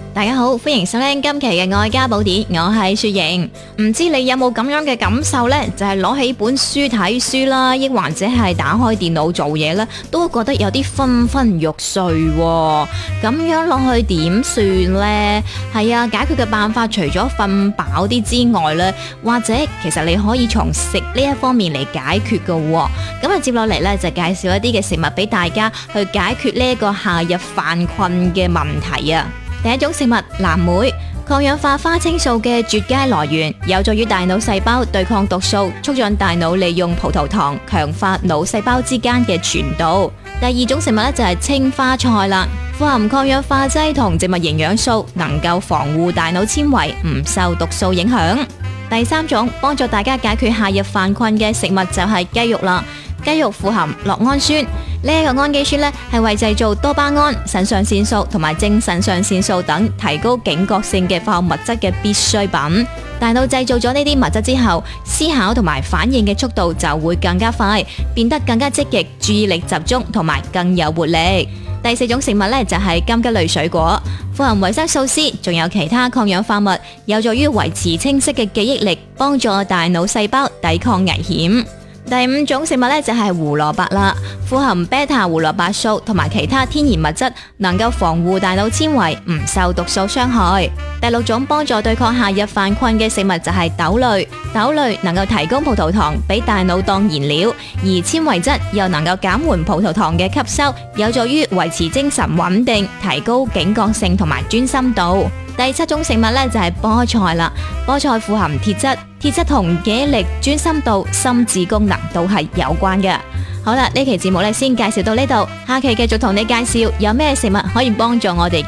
大家好，歡迎收聽今期嘅愛家寶典，我係雪瑩。唔知你有冇咁樣嘅感受呢？就係攞起本書睇書啦，亦或者係打開電腦做嘢呢，都會覺得有啲昏昏欲睡喎。咁樣落去點算呢？係啊，解決嘅辦法除咗瞓飽啲之外呢，或者其實你可以從食呢一方面嚟解決㗎喎。咁啊，接落嚟呢，就介紹一啲嘅食物俾大家去解決呢一個夏日犯困嘅問題啊。第一種食物藍莓，抗氧化花青素嘅絕佳來源，有助於大腦細胞對抗毒素，促進大腦利用葡萄糖，強化腦細胞之間嘅傳導。第二種食物呢，就係青花菜啦，富含抗氧化劑同植物營養素，能夠防護大腦纖維唔受毒素影響。第三種幫助大家解決夏日犯困嘅食物就係雞肉啦。雞肉富含酪氨酸，呢一個氨基酸呢係為製造多巴胺、腎上腺素同埋正腎上腺素等提高警覺性嘅化學物質嘅必需品。大腦製造咗呢啲物質之後，思考同埋反應嘅速度就會更加快，變得更加積極，注意力集中同埋更有活力。第四種食物呢，就係柑橘類水果，富含維生素 C， 仲有其他抗氧化物，有助於維持清晰嘅記憶力，幫助大腦細胞抵抗危險。第五種食物呢，就係胡蘿蔔啦，富含 β 胡蘿蔔素同埋其他天然物質，能夠防護大腦纖維唔受毒素傷害。第六種幫助對抗夏日犯困嘅食物就係豆類，豆類能夠提供葡萄糖俾大腦當燃料，而纖維質又能夠減緩葡萄糖嘅吸收，有助於維持精神穩定，提高警覺性同埋專心度。第七種食物呢，就係菠菜啦，菠菜富含鐵質，鐵質同記憶力、專心度、心智功能都係有關嘅。好啦，呢期節目呢，先介紹到呢度，下期繼續同你介紹有咩食物可以幫助我哋